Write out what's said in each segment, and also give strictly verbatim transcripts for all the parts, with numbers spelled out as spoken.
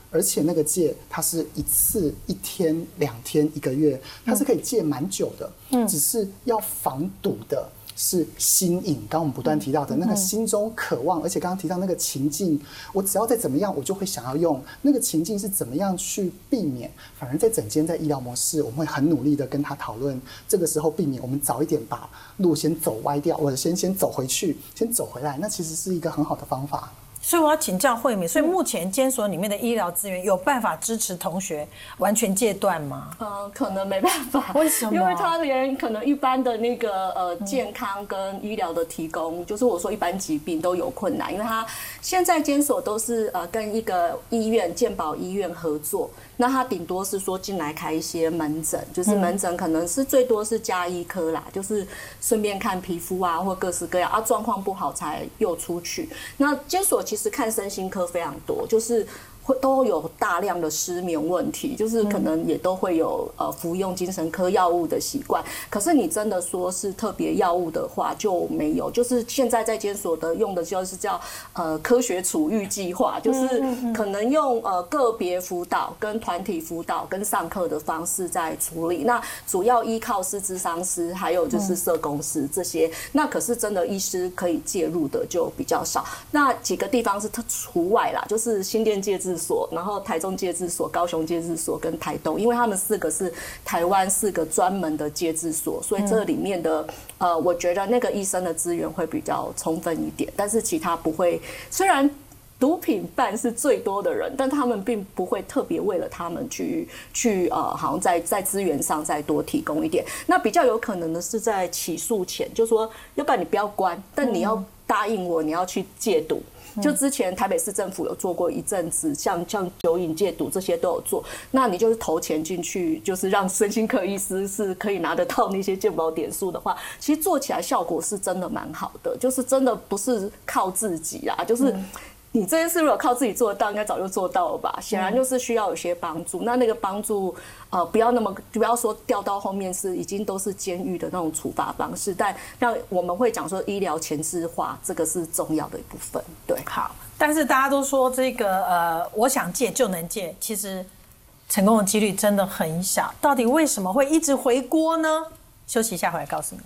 而且那个戒它是一次一天、两天、一个月，它是可以戒蛮久的。嗯，只是要防堵的是心瘾，刚刚我们不断提到的那个心中渴望，而且刚刚提到那个情境，我只要再怎么样，我就会想要用那个情境是怎么样去避免。反而在整间在医疗模式，我们会很努力的跟他讨论，这个时候避免我们早一点把路先走歪掉，或者先先走回去，先走回来，那其实是一个很好的方法。 所以我要请教慧敏，所以目前监所里面的医疗资源有办法支持同学完全戒断吗？ 呃，可能没办法。 为什么？ 因为他连可能一般的那个呃健康跟医疗的提供，嗯、就是我说一般疾病都有困难，因为他现在监所都是呃跟一个医院健保医院合作，那他顶多是说进来开一些门诊，就是门诊可能是最多是加医科啦，就是顺便看皮肤啊或各式各样啊，状况不好才又出去。那监所其实看身心科非常多，就是会都有大量的失眠问题，就是可能也都会有呃服用精神科药物的习惯。可是你真的说是特别药物的话就没有，就是现在在监所的用的就是叫呃科学处遇计划，就是可能用呃个别辅导跟团体辅导跟上课的方式在处理。那主要依靠是諮商师还有就是社工师这些，那可是真的医师可以介入的就比较少。那几个地方是特除外啦，就是新店戒治所，然后台中戒治所、高雄戒治所跟台东，因为他们四个是台湾四个专门的戒治所，所以这里面的呃，我觉得那个医生的资源会比较充分一点，但是其他不会。虽然毒品办是最多的人，但他们并不会特别为了他们去去呃，好像在在资源上再多提供一点。那比较有可能的是在起诉前，就说要不然你不要关，但你要答应我你要去戒毒。就之前台北市政府有做过一阵子，像像酒瘾戒毒这些都有做，那你就是投钱进去，就是让身心科医师是可以拿得到那些健保点数的话，其实做起来效果是真的蛮好的，就是真的不是靠自己啦，就是你这件事如果靠自己做得到，应该早就做到了吧？显然就是需要有些帮助。那那个帮助，呃，不要那么不要说掉到后面是已经都是监狱的那种处罚方式，但让我们会讲说医疗前置化，这个是重要的一部分。对， 好。但是大家都说这个呃，我想戒就能戒，其实成功的几率真的很小。到底为什么会一直回锅呢？休息一下，回来告诉你。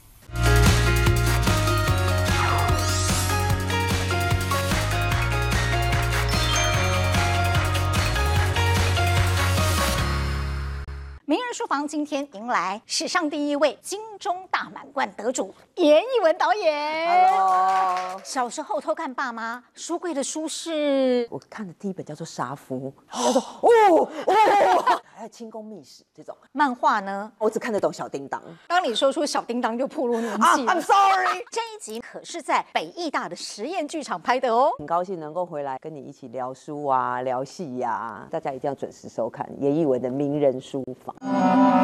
名人书房今天迎来史上第一位金钟大满贯得主严艺文导演。Hello。小时候偷看爸妈书柜的书是， 我看的第一本叫做《杀夫》，他说哦哦，还有清宫秘史这种。 漫画呢， 我只看得懂小叮当。 当你说出小叮当，就暴露年纪了。 I'm sorry。 这一集可是在北艺大的实验剧场拍的哦。 很高兴能够回来跟你一起聊书啊，聊戏呀、啊，大家一定要准时收看严艺文的名人书房。